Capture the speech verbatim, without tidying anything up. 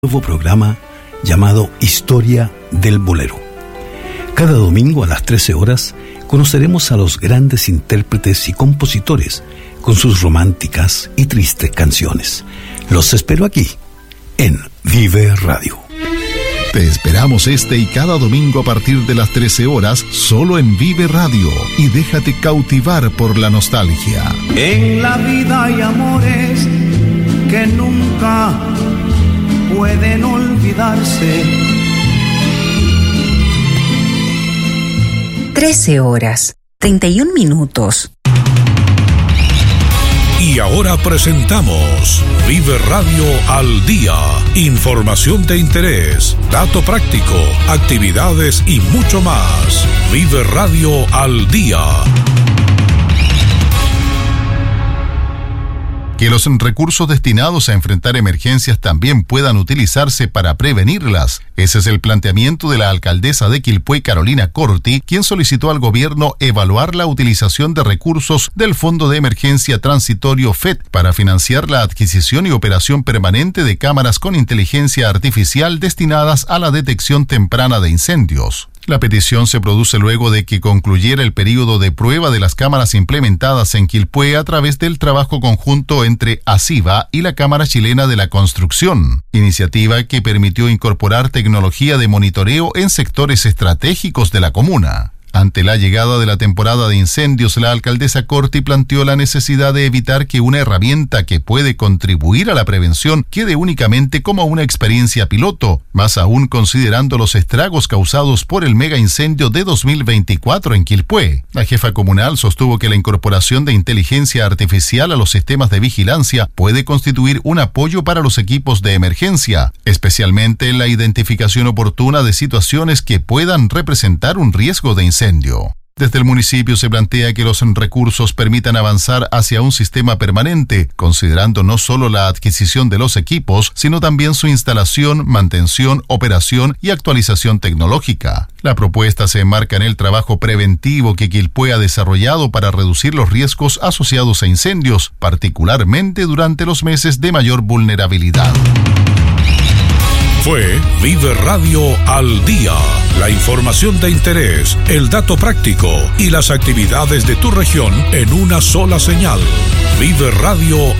Nuevo programa llamado Historia del Bolero. Cada domingo a las trece horas conoceremos a los grandes intérpretes y compositores con sus románticas y tristes canciones. Los espero aquí, en Vive Radio. Te esperamos este y cada domingo a partir de las trece horas, solo en Vive Radio, y déjate cautivar por la nostalgia. En la vida hay amores que nunca pueden olvidarse. trece horas, treinta y un minutos. Y ahora presentamos Vive Radio al Día. Información de interés, dato práctico, actividades y mucho más. Vive Radio al Día. Que los recursos destinados a enfrentar emergencias también puedan utilizarse para prevenirlas. Ese es el planteamiento de la alcaldesa de Quilpué, Carolina Corti, quien solicitó al gobierno evaluar la utilización de recursos del Fondo de Emergencia Transitorio F E D para financiar la adquisición y operación permanente de cámaras con inteligencia artificial destinadas a la detección temprana de incendios. La petición se produce luego de que concluyera el periodo de prueba de las cámaras implementadas en Quilpué a través del trabajo conjunto entre ACIVA y la Cámara Chilena de la Construcción, iniciativa que permitió incorporar tecnología de monitoreo en sectores estratégicos de la comuna. Ante la llegada de la temporada de incendios, la alcaldesa Corti planteó la necesidad de evitar que una herramienta que puede contribuir a la prevención quede únicamente como una experiencia piloto, más aún considerando los estragos causados por el mega incendio de dos mil veinticuatro en Quilpué. La jefa comunal sostuvo que la incorporación de inteligencia artificial a los sistemas de vigilancia puede constituir un apoyo para los equipos de emergencia, especialmente en la identificación oportuna de situaciones que puedan representar un riesgo de incendio. Desde el municipio se plantea que los recursos permitan avanzar hacia un sistema permanente, considerando no solo la adquisición de los equipos, sino también su instalación, mantención, operación y actualización tecnológica. La propuesta se enmarca en el trabajo preventivo que Quilpué ha desarrollado para reducir los riesgos asociados a incendios, particularmente durante los meses de mayor vulnerabilidad. Fue Vive Radio al Día. La información de interés, el dato práctico y las actividades de tu región en una sola señal. Vive Radio